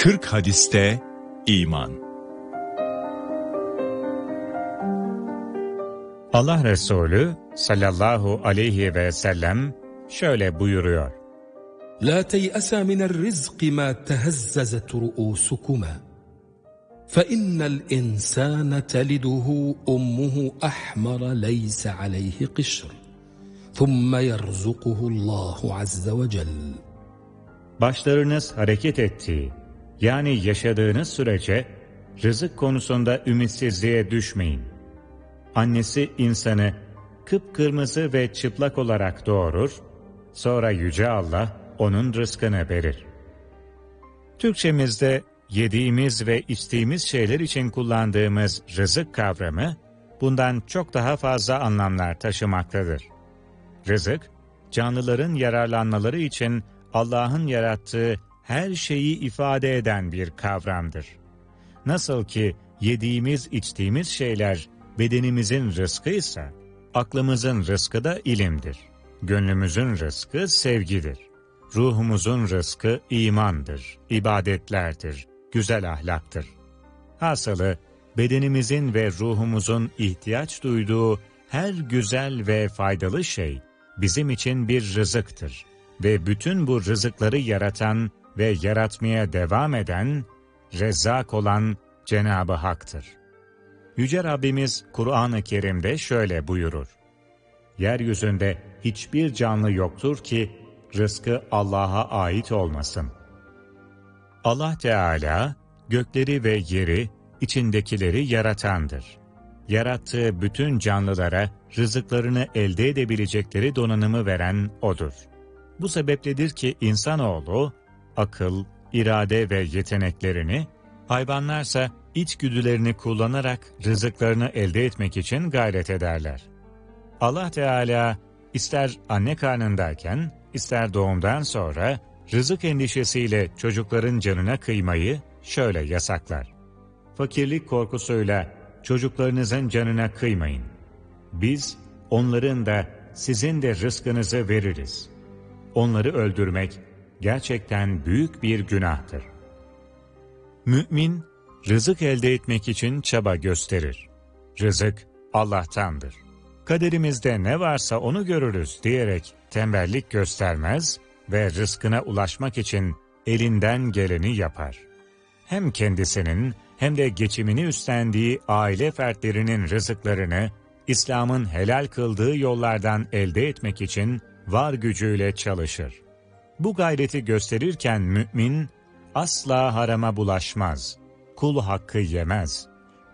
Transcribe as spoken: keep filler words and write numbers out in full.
kırk hadiste iman. Allah Resulü sallallahu aleyhi ve sellem şöyle buyuruyor: La tey'asa minel rizqi ma tehezzezet ru'usukuma fe innel insane teliduhu ummuhu ahmara leyse aleyhi qişr thumme yerzukuhullahu azze ve celle. Başlarınız hareket ettiği, yani yaşadığınız sürece rızık konusunda ümitsizliğe düşmeyin. Annesi insanı kıpkırmızı ve çıplak olarak doğurur, sonra Yüce Allah onun rızkını verir. Türkçemizde yediğimiz ve içtiğimiz şeyler için kullandığımız rızık kavramı, bundan çok daha fazla anlamlar taşımaktadır. Rızık, canlıların yararlanmaları için Allah'ın yarattığı her şeyi ifade eden bir kavramdır. Nasıl ki yediğimiz, içtiğimiz şeyler bedenimizin rızkıysa, aklımızın rızkı da ilimdir. Gönlümüzün rızkı sevgidir. Ruhumuzun rızkı imandır, ibadetlerdir, güzel ahlaktır. Hasılı, bedenimizin ve ruhumuzun ihtiyaç duyduğu her güzel ve faydalı şey bizim için bir rızıktır. Ve bütün bu rızıkları yaratan ve yaratmaya devam eden, Rezzak olan Cenab-ı Hak'tır. Yüce Rabbimiz Kur'an-ı Kerim'de şöyle buyurur: Yeryüzünde hiçbir canlı yoktur ki rızkı Allah'a ait olmasın. Allah Teala gökleri ve yeri, içindekileri yaratandır. Yarattığı bütün canlılara rızıklarını elde edebilecekleri donanımı veren O'dur. Bu sebepledir ki insanoğlu, akıl, irade ve yeteneklerini, hayvanlarsa içgüdülerini kullanarak rızıklarını elde etmek için gayret ederler. Allah Teala ister anne karnındayken, ister doğumdan sonra rızık endişesiyle çocukların canına kıymayı şöyle yasaklar: Fakirlik korkusuyla çocuklarınızın canına kıymayın. Biz onların da sizin de rızkınızı veririz. Onları öldürmek gerçekten büyük bir günahtır. Mümin, rızık elde etmek için çaba gösterir. Rızık Allah'tandır. Kaderimizde ne varsa onu görürüz diyerek tembellik göstermez ve rızkına ulaşmak için elinden geleni yapar. Hem kendisinin hem de geçimini üstlendiği aile fertlerinin rızıklarını İslam'ın helal kıldığı yollardan elde etmek için var gücüyle çalışır. Bu gayreti gösterirken mümin asla harama bulaşmaz, kul hakkı yemez.